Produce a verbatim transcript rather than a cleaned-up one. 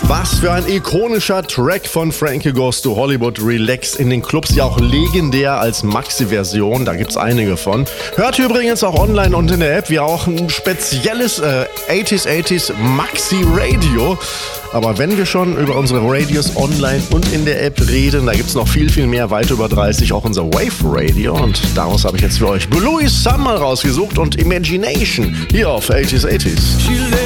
Was für ein ikonischer Track von Frankie Goes to Hollywood, Relax, in den Clubs ja auch legendär als Maxi-Version, da gibt's einige von. Hört ihr übrigens auch online und in der App, wie auch ein spezielles äh, achtziger achtziger Maxi-Radio. Aber wenn wir schon über unsere Radios online und in der App reden, da gibt's noch viel, viel mehr, weit über dreißig, auch unser Wave Radio. Und daraus habe ich jetzt für euch Blue Summer rausgesucht und Imagination hier auf achtziger achtziger.